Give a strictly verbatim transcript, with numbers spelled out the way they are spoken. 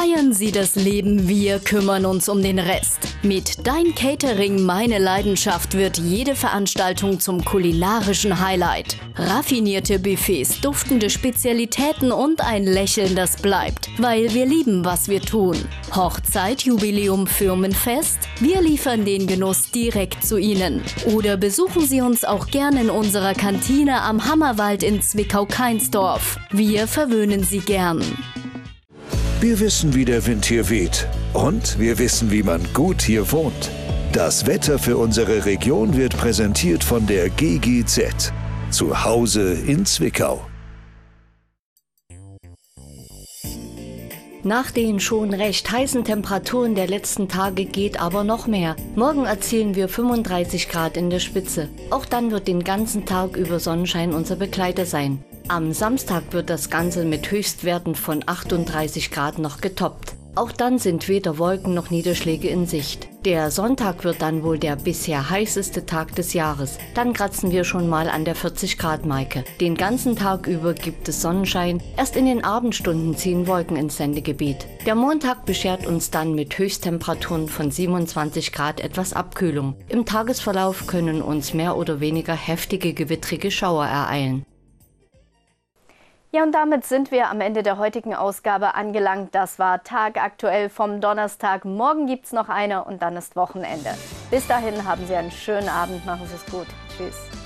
Feiern Sie das Leben, wir kümmern uns um den Rest. Mit Dein Catering, meine Leidenschaft wird jede Veranstaltung zum kulinarischen Highlight. Raffinierte Buffets, duftende Spezialitäten und ein Lächeln, das bleibt, weil wir lieben, was wir tun. Hochzeit, Jubiläum, Firmenfest? Wir liefern den Genuss direkt zu Ihnen. Oder besuchen Sie uns auch gerne in unserer Kantine am Hammerwald in Zwickau-Kainsdorf. Wir verwöhnen Sie gern. Wir wissen, wie der Wind hier weht. Und wir wissen, wie man gut hier wohnt. Das Wetter für unsere Region wird präsentiert von der G G Z. Zu Hause in Zwickau. Nach den schon recht heißen Temperaturen der letzten Tage geht aber noch mehr. Morgen erzielen wir fünfunddreißig Grad in der Spitze. Auch dann wird den ganzen Tag über Sonnenschein unser Begleiter sein. Am Samstag wird das Ganze mit Höchstwerten von achtunddreißig Grad noch getoppt. Auch dann sind weder Wolken noch Niederschläge in Sicht. Der Sonntag wird dann wohl der bisher heißeste Tag des Jahres. Dann kratzen wir schon mal an der vierzig Grad Marke. Den ganzen Tag über gibt es Sonnenschein. Erst in den Abendstunden ziehen Wolken ins Sendegebiet. Der Montag beschert uns dann mit Höchsttemperaturen von siebenundzwanzig Grad etwas Abkühlung. Im Tagesverlauf können uns mehr oder weniger heftige gewittrige Schauer ereilen. Ja, und damit sind wir am Ende der heutigen Ausgabe angelangt. Das war Tagaktuell vom Donnerstag. Morgen gibt es noch eine und dann ist Wochenende. Bis dahin haben Sie einen schönen Abend. Machen Sie es gut. Tschüss.